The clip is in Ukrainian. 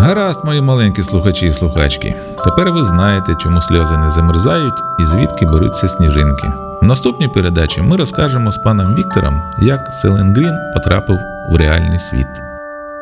Гаразд, мої маленькі слухачі і слухачки. Тепер ви знаєте, чому сльози не замерзають і звідки беруться сніжинки. В наступній передачі ми розкажемо з паном Віктором, як Селен Грін потрапив в реальний світ.